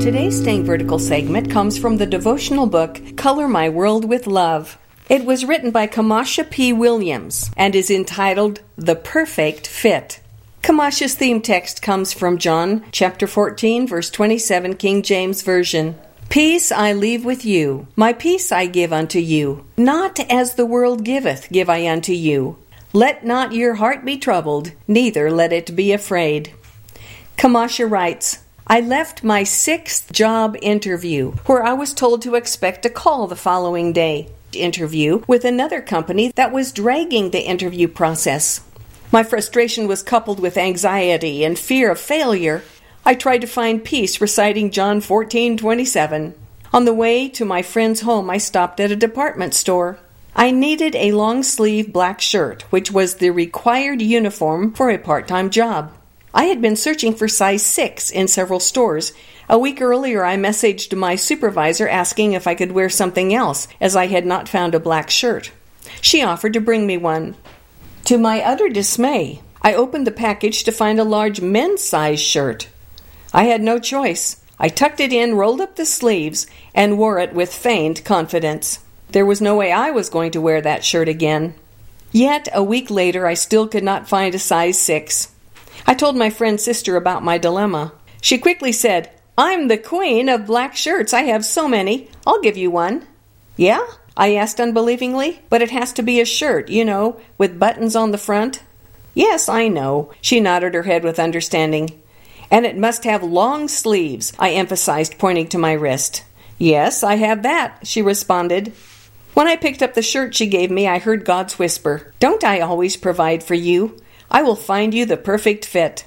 Today's Staying Vertical segment comes from the devotional book, Color My World with Love. It was written by Kamasha P. Williams and is entitled The Perfect Fit. Kamasha's theme text comes from John chapter 14, verse 27, King James Version. Peace I leave with you, my peace I give unto you. Not as the world giveth, give I unto you. Let not your heart be troubled, neither let it be afraid. Kamasha writes, I left my 6th job interview, where I was told to expect a call the following day. Interview with another company that was dragging the interview process. My frustration was coupled with anxiety and fear of failure. I tried to find peace reciting John 14:27. On the way to my friend's home, I stopped at a department store. I needed a long-sleeve black shirt, which was the required uniform for a part-time job. I had been searching for size 6 in several stores. A week earlier, I messaged my supervisor asking if I could wear something else, as I had not found a black shirt. She offered to bring me one. To my utter dismay, I opened the package to find a large men's size shirt. I had no choice. I tucked it in, rolled up the sleeves, and wore it with feigned confidence. There was no way I was going to wear that shirt again. Yet, a week later, I still could not find a size 6. I told my friend's sister about my dilemma. She quickly said, I'm the queen of black shirts. I have so many. I'll give you one. Yeah? I asked unbelievingly. But it has to be a shirt, with buttons on the front. Yes, I know. She nodded her head with understanding. And it must have long sleeves, I emphasized, pointing to my wrist. Yes, I have that, she responded. When I picked up the shirt she gave me, I heard God's whisper, Don't I always provide for you? I will find you the perfect fit.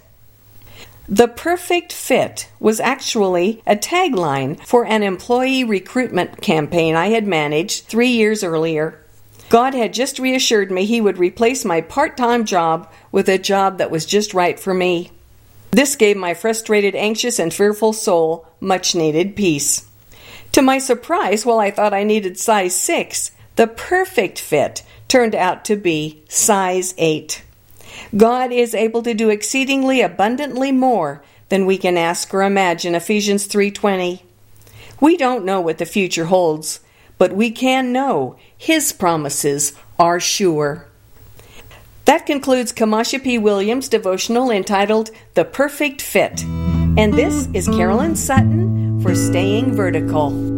The perfect fit was actually a tagline for an employee recruitment campaign I had managed 3 years earlier. God had just reassured me He would replace my part-time job with a job that was just right for me. This gave my frustrated, anxious, and fearful soul much-needed peace. To my surprise, while I thought I needed size 6, the perfect fit turned out to be size 8. God is able to do exceedingly abundantly more than we can ask or imagine, Ephesians 3:20. We don't know what the future holds, but we can know His promises are sure. That concludes Kamasha P. Williams' devotional entitled The Perfect Fit. And this is Carolyn Sutton for Staying Vertical.